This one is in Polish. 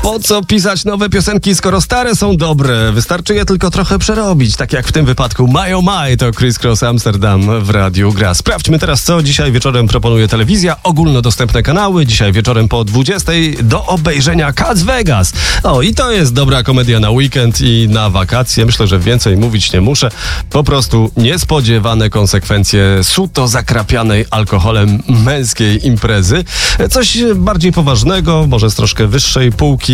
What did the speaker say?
Po co pisać nowe piosenki, skoro stare są dobre? Wystarczy je tylko trochę przerobić, tak jak w tym wypadku My Oh My to Criss Cross Amsterdam w Radiu Gra. Sprawdźmy teraz, co dzisiaj wieczorem proponuje telewizja. Ogólnodostępne kanały. Dzisiaj wieczorem po 20 do obejrzenia Cats Vegas. O, i to jest dobra komedia na weekend i na wakacje. Myślę, że więcej mówić nie muszę. Po prostu niespodziewane konsekwencje suto zakrapianej alkoholem męskiej imprezy. Coś bardziej poważnego, może z troszkę wyższej półki.